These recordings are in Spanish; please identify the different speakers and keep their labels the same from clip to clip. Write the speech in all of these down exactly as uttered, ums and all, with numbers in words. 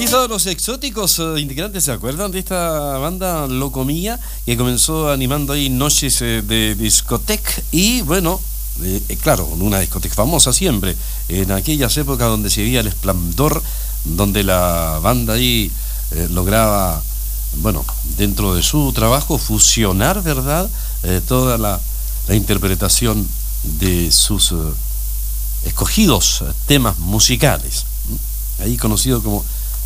Speaker 1: estaban los Exóticos, eh, integrantes, ¿se acuerdan de esta banda Locomía? Que comenzó animando ahí noches eh, de discoteca y bueno, eh, eh, claro, una discoteca famosa siempre, en aquellas épocas donde se veía el esplendor, donde la banda ahí eh, lograba, bueno, dentro de su trabajo fusionar, ¿verdad? Eh, toda la, la interpretación de sus eh, escogidos temas musicales, ahí conocido como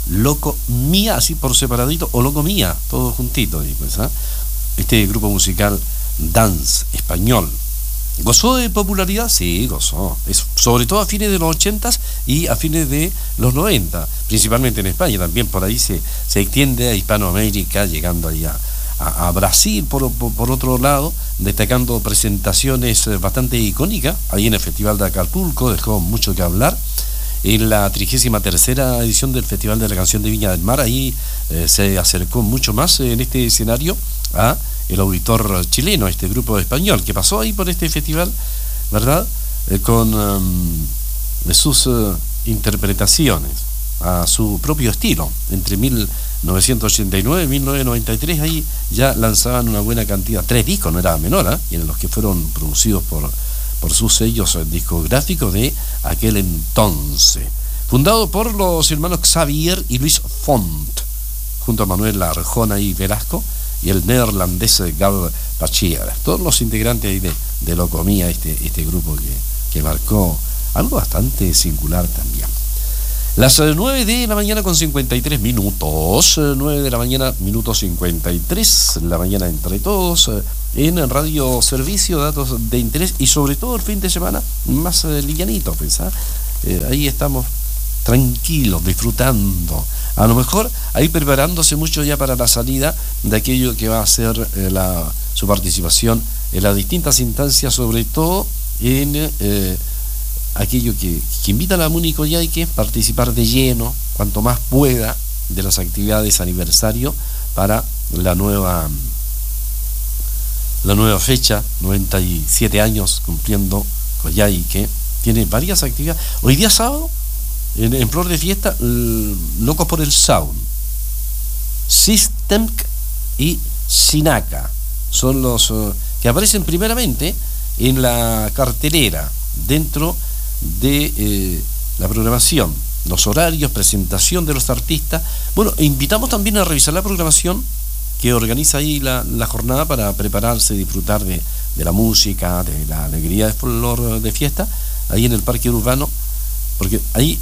Speaker 1: Locomía, así por separadito, o Locomía, todo juntito, pues, ¿eh? Este grupo musical dance español gozó de popularidad, sí, gozó, es, sobre todo a fines de los ochentas y a fines de los noventa, principalmente en España, también por ahí se, se extiende a Hispanoamérica, llegando ahí a, a, a Brasil, por, por, por otro lado, destacando presentaciones bastante icónicas, ahí en el Festival de Acapulco, dejó mucho que hablar. En la trigésima tercera edición del Festival de la Canción de Viña del Mar, ahí eh, se acercó mucho más eh, en este escenario a el auditor chileno, este grupo español, que pasó ahí por este festival, ¿verdad? Eh, con um, sus uh, interpretaciones, a su propio estilo. Entre mil novecientos ochenta y nueve y mil novecientos noventa y tres, ahí ya lanzaban una buena cantidad, tres discos, no era menor, ¿eh? Y en los que fueron producidos por... por sus sellos discográficos de aquel entonces, fundado por los hermanos Xavier y Luis Font, junto a Manuel Arjona y Velasco y el neerlandés Gab Pachier, todos los integrantes de, de Locomía, este, este grupo que, que marcó algo bastante singular también. Las nueve de la mañana con cincuenta y tres minutos, nueve de la mañana, minuto cincuenta y tres, la mañana entre todos, en Radio Servicio, datos de interés y sobre todo el fin de semana más eh, livianito, pues, ¿eh? Eh, ahí estamos tranquilos, disfrutando, a lo mejor ahí preparándose mucho ya para la salida de aquello que va a ser eh, la, su participación en las distintas instancias, sobre todo en eh, aquello que, que invita a la Múnico ya hay que participar de lleno, cuanto más pueda, de las actividades aniversario para la nueva la nueva fecha, noventa y siete años cumpliendo Coyhai, que tiene varias actividades. Hoy día sábado, en, en flor de fiesta, l- Locos por el Sound, System y Sinaka son los uh, que aparecen primeramente en la cartelera dentro de eh, la programación, los horarios, presentación de los artistas. Bueno, e invitamos también a revisar la programación que organiza ahí la, la jornada para prepararse, disfrutar de, de la música, de la alegría de flor de fiesta, ahí en el Parque Urbano, porque ahí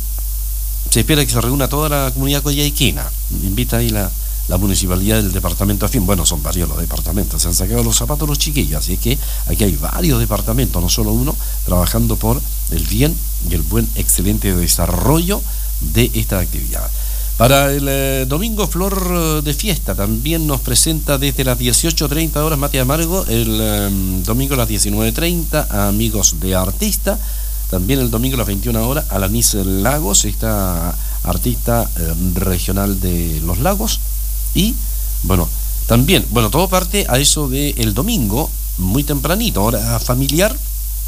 Speaker 1: se espera que se reúna toda la comunidad coyhaiquina. Invita ahí la, la municipalidad del departamento afín. Bueno, son varios los departamentos, se han sacado los zapatos los chiquillos, así que aquí hay varios departamentos, no solo uno, trabajando por el bien y el buen, excelente desarrollo de esta actividad. Para el eh, domingo, flor de fiesta, también nos presenta desde las dieciocho treinta horas Mati Amargo, el eh, domingo a las diecinueve treinta Amigos de Artista, también el domingo a las veintiuna horas Alanis Lagos, esta artista eh, regional de Los Lagos, y bueno, también, bueno, todo parte a eso del domingo, muy tempranito, hora familiar,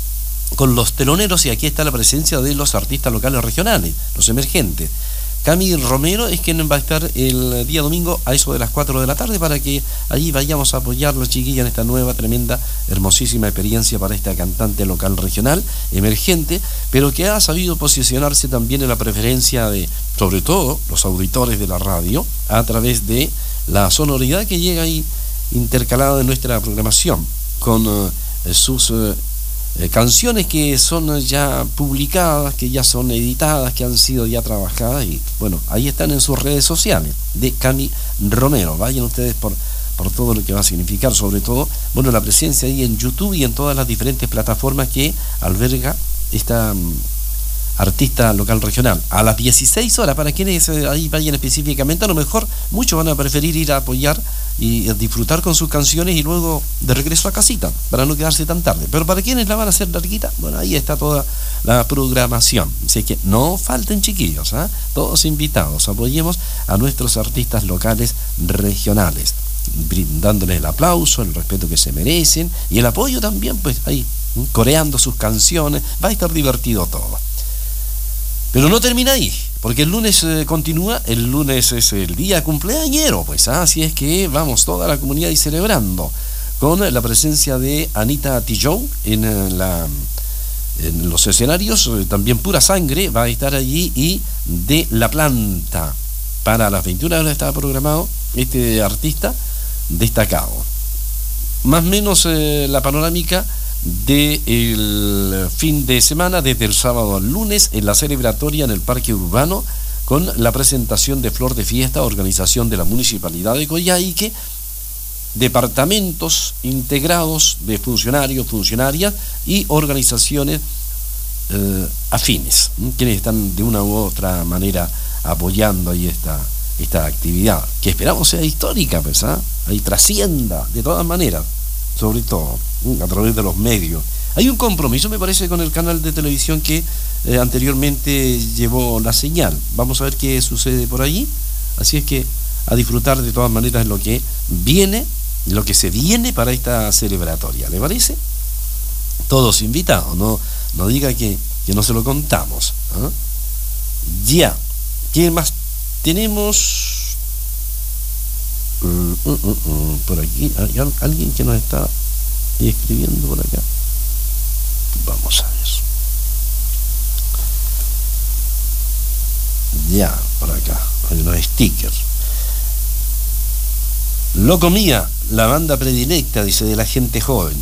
Speaker 1: con los teloneros, y aquí está la presencia de los artistas locales regionales, los emergentes. Cami Romero es quien va a estar el día domingo a eso de las cuatro de la tarde para que allí vayamos a apoyar a los chiquillos en esta nueva, tremenda, hermosísima experiencia para esta cantante local regional, emergente, pero que ha sabido posicionarse también en la preferencia de, sobre todo, los auditores de la radio, a través de la sonoridad que llega ahí intercalada en nuestra programación, con uh, sus... Uh, Eh, canciones que son ya publicadas, que ya son editadas, que han sido ya trabajadas, y bueno, ahí están en sus redes sociales de Cami Romero. Vayan ustedes por, por todo lo que va a significar, sobre todo, bueno, la presencia ahí en YouTube y en todas las diferentes plataformas que alberga esta um, artista local regional. A las dieciséis horas, para quienes eh, ahí vayan específicamente, a lo mejor muchos van a preferir ir a apoyar y disfrutar con sus canciones y luego de regreso a casita, para no quedarse tan tarde. Pero para quienes la van a hacer larguita, bueno, ahí está toda la programación. Así que no falten chiquillos, ¿eh? Todos invitados, apoyemos a nuestros artistas locales regionales, brindándoles el aplauso, el respeto que se merecen y el apoyo también, pues ahí, coreando sus canciones. Va a estar divertido todo. Pero no termina ahí. porque el lunes eh, continúa, el lunes es el día cumpleañero, pues ¿ah? Así es que vamos toda la comunidad y celebrando, con la presencia de Anita Tillón en, eh, la, en los escenarios, eh, también Pura Sangre va a estar allí, y de La Planta, para las veintiuna horas estaba programado este artista destacado. Más o menos eh, la panorámica del fin de semana, desde el sábado al lunes, en la celebratoria en el Parque Urbano, con la presentación de Flor de Fiesta, organización de la Municipalidad de Coyhaique, departamentos integrados de funcionarios, funcionarias y organizaciones eh, afines, ¿m? quienes están de una u otra manera apoyando ahí esta, esta actividad, que esperamos sea histórica, pues, ¿ah? Ahí trascienda de todas maneras, sobre todo a través de los medios. Hay un compromiso, me parece, con el canal de televisión que eh, anteriormente llevó la señal. Vamos a ver qué sucede por allí. Así es que a disfrutar de todas maneras lo que viene, lo que se viene para esta celebratoria. ¿Le parece? Todos invitados, no, no diga que, que no se lo contamos, ¿eh? Ya. ¿Qué más tenemos? Mm, mm, mm, mm. Por aquí hay alguien que nos está escribiendo por acá. Vamos a ver. Ya, por acá hay unos stickers. Loco Mía, la banda predilecta, dice, de la gente joven.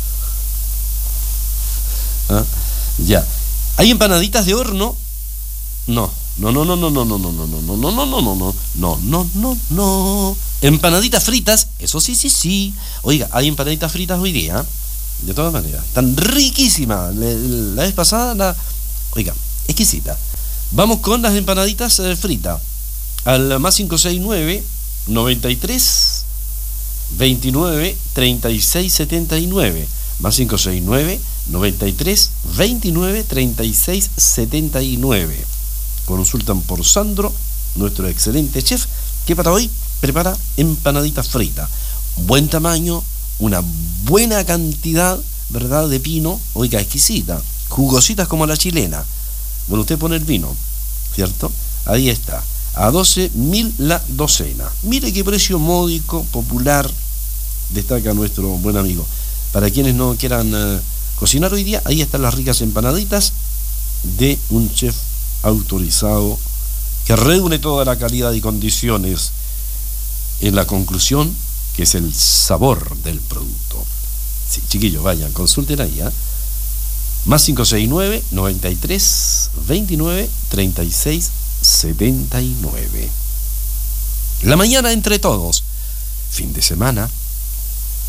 Speaker 1: ¿Ah? Ya. ¿Hay empanaditas de horno? No. No, no, no, no, no, no, no, no, no, no, no, no, no, no, no, no, no, no. Empanaditas fritas, eso sí, sí, sí. Oiga, hay empanaditas fritas hoy día, de todas maneras. Están riquísimas. La vez pasada, la... oiga, exquisita. Vamos con las empanaditas eh, fritas. Al más cinco seis nueve, noventa y tres, veintinueve, treinta y seis, setenta y nueve. Más cinco seis nueve, noventa y tres, veintinueve, treinta y seis, setenta y nueve. Consultan por Sandro, nuestro excelente chef, que para hoy prepara empanaditas fritas. Buen tamaño, una buena cantidad, ¿verdad?, de pino, oiga, exquisita, jugositas como la chilena. Bueno, usted pone el vino, ¿cierto? Ahí está, a doce mil la docena. Mire qué precio módico, popular, destaca nuestro buen amigo. Para quienes no quieran uh, cocinar hoy día, ahí están las ricas empanaditas de un chef autorizado que reúne toda la calidad y condiciones en la conclusión, que es el sabor del producto. Sí, chiquillos, vayan, consulten ahí, ¿eh? Más cinco seis nueve, noventa y tres, veintinueve, treinta y seis, setenta y nueve. La mañana entre todos, fin de semana.